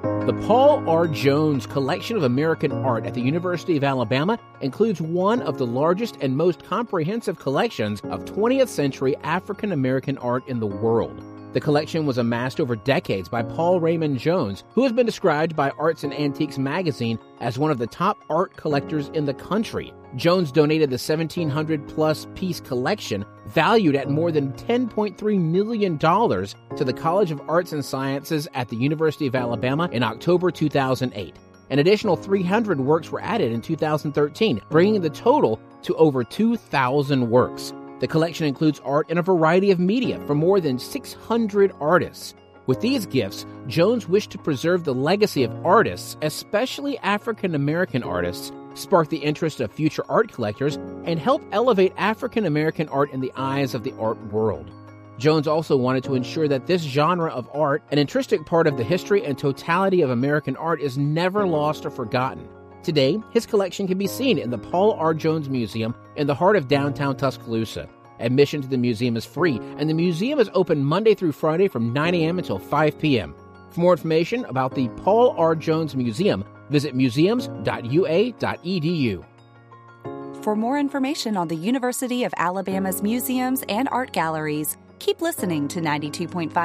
The Paul R. Jones Collection of American Art at the University of Alabama includes one of the largest and most comprehensive collections of 20th century African American art in the world. The collection was amassed over decades by Paul Raymond Jones, who has been described by Arts and Antiques magazine as one of the top art collectors in the country. Jones donated the 1,700-plus piece collection, valued at more than $10.3 million, to the College of Arts and Sciences at the University of Alabama in October 2008. An additional 300 works were added in 2013, bringing the total to over 2,000 works. The collection includes art in a variety of media from more than 600 artists. With these gifts, Jones wished to preserve the legacy of artists, especially African American artists, spark the interest of future art collectors, and help elevate African American art in the eyes of the art world. Jones also wanted to ensure that this genre of art, an intrinsic part of the history and totality of American art, is never lost or forgotten. Today, his collection can be seen in the Paul R. Jones Museum in the heart of downtown Tuscaloosa. Admission to the museum is free, and the museum is open Monday through Friday from 9 a.m. until 5 p.m. For more information about the Paul R. Jones Museum, visit museums.ua.edu. For more information on the University of Alabama's museums and art galleries, keep listening to 92.5